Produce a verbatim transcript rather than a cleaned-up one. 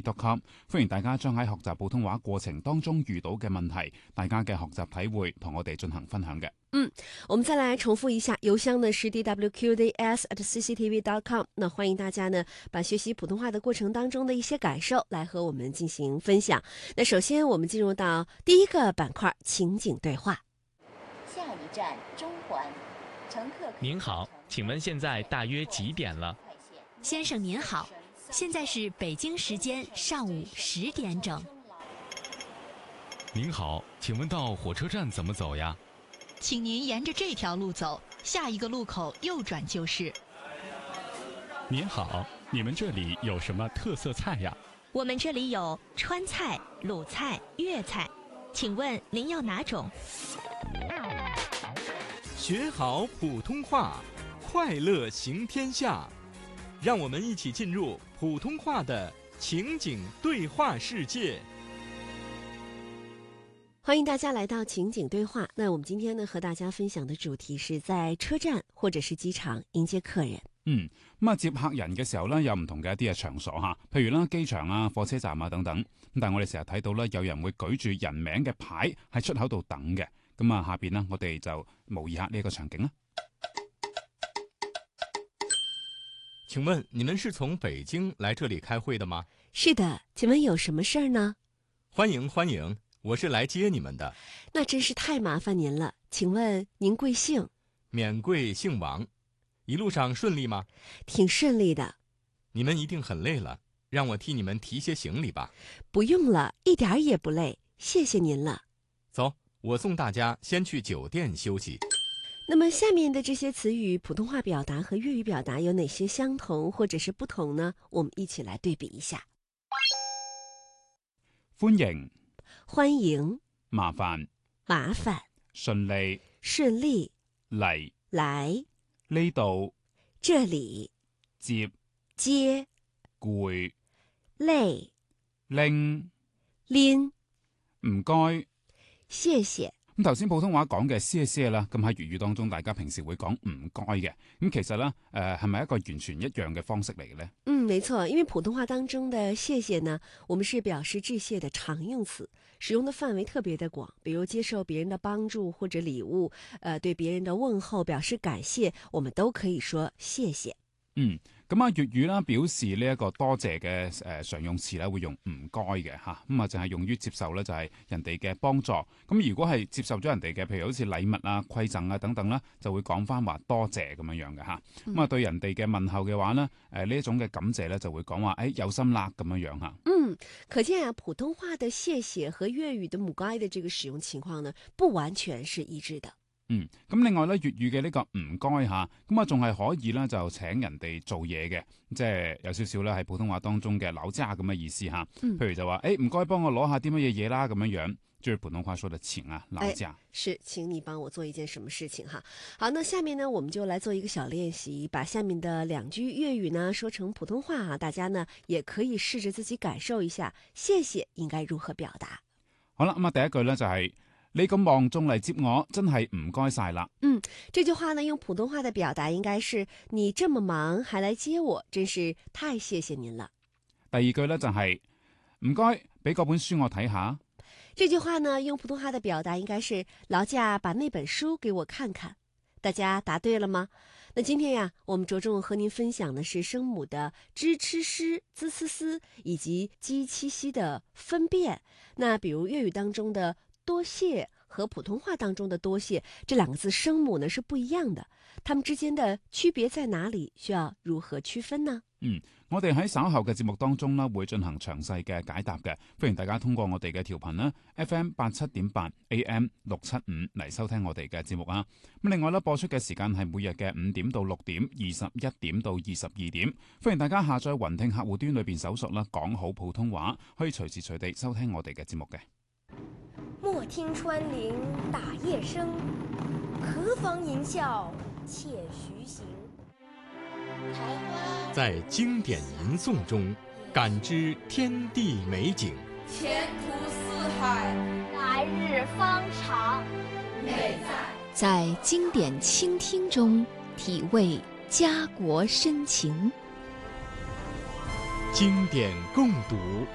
dot com， 歡迎大家將喺學習普通話過程當中遇到嘅問題，大家嘅學習體會同我哋進行分享嘅。 嗯，我們再來重複一下，郵箱呢是 d w q d s at c c t v dot com。那歡迎大家呢把學習普通話的過程當中的一些感受來和我們進行分享。那首先我們進入到第一個板塊情景對話。 下一站中環，乘客。 您好，請問現在大約幾點了？ 先生您好，現在是北京時間上午十點整。 您好，請問到火車站怎麼走呀？ 請您沿着這條路走，下一個路口右轉就是。 您好，你們這裡有什麼特色菜呀？ 我們這裡有川菜、魯菜、粵菜，請問您要哪種？ 學好普通話，快樂行天下。讓我們一起進入普通話的情景對話世界。 歡迎大家來到情景對話。那我們今天呢和大家分享的主題是在車站或者是機場迎接客人。 嗯，咁啊接客人嘅時候呢，有唔同嘅一啲嘅場所吓，譬如啦機場啊、火車站啊等等。咁但係我哋成日睇到咧，有人會舉住人名嘅牌喺出口度等嘅。咁啊下邊呢，我哋就模擬下呢個場景啦。 請問你們是從北京來這裡開會的嗎？ 是的，請問有什麼事兒呢？ 歡迎歡迎，我是來接你們的。 那真是太麻煩您了，請問您貴姓？ 免貴姓王。一路上順利嗎？ 挺順利的。 你們一定很累了，讓我替你們提些行李吧。 不用了，一點兒也不累，謝謝您了。 走，我送大家先去酒店休息。 那麼下面的這些詞語，普通話表達和粵語表達有哪些相同或者是不同呢？我們一起來對比一下。 歡迎、 歡迎、 麻煩、 麻煩、 順利、 順利、 嚟、 來、 呢度、 這裡、 接、 接、 攰、 累、 拎、 拎、 唔該。 謝謝。 咁頭先普通話講嘅謝謝啦，咁喺粵語當中，大家平時會講唔該嘅。咁其實咧，誒係咪一個完全一樣嘅方式嚟嘅呢？ 嗯，沒錯，因為普通話當中的謝謝呢，我們是表示致謝的常用詞，使用的範圍特別的廣。比如接受別人的幫助或者禮物，呃，對別人的問候表示感謝，我們都可以說謝謝。嗯。 咁啊，粵語啦表示呢一個多謝嘅誒常用詞咧，會用唔該嘅嚇，咁啊就係用於接受咧，就係人哋嘅幫助。咁如果係接受咗人哋嘅，譬如好似禮物啊、饋贈啊等等啦，就會講翻話多謝咁樣樣嘅嚇。咁啊、嗯、對人哋嘅問候嘅話呢，誒呢一種嘅感謝咧就會講話誒有心啦咁樣樣嚇。嗯， 可見啊，普通話的謝謝和粵語的唔該的這個使用情況呢，不完全是一致的。 嗯，咁另外咧，粵語嘅呢個唔該吓，咁啊仲係可以咧就請人哋做嘢嘅，即係有少少咧喺普通話當中嘅勞駕咁嘅意思吓。嗯、譬如就話誒唔該幫我攞下啲乜嘢嘢啦咁樣樣，就是普通話說的請啊勞駕。 是，請你幫我做一件什麼事情哈。好，那下面呢我們就來做一個小練習，把下面的兩句粵語呢說成普通話啊，大家呢也可以試着自己感受一下，謝謝應該如何表達。 好啦，咁啊第一句咧就係、是。你咁忙仲嚟接我，真係唔該晒啦。 嗯，這句話呢，用普通話的表達應該是你這麼忙還來接我，真是太謝謝您了。 第二句呢，就係唔該，俾嗰本書我睇下。 這句話呢，用普通話的表達應該是勞駕把那本書給我看看。大家答對了嗎？那今天呀，我們着重和您分享的是聲母的支、吃、詩、滋、思、思以及基、七、西的分辨。那比如粵語當中的多謝和普通話當中的多謝這兩個字聲母呢是不一樣的，它們之間的區別在哪裡？需要如何區分呢？ 嗯，我哋喺稍後嘅節目當中呢會進行詳細嘅解答嘅，歡迎大家通過我哋嘅調頻啦 F M 八七點八 A M 六七五嚟收聽我哋嘅節目啊。咁另外呢，播出嘅時間係每日嘅五點到六點，二十一點到二十二點，歡迎大家下載雲聽客戶端裏邊搜索啦，講好普通話，可以隨時隨地收聽我哋嘅節目嘅。 莫聽穿林打葉聲，何妨吟嘯且徐行。 在經典吟誦中感知天地美景， 前途似海， 來日方長。 美在在經典傾聽中體味家國深情， 經典共讀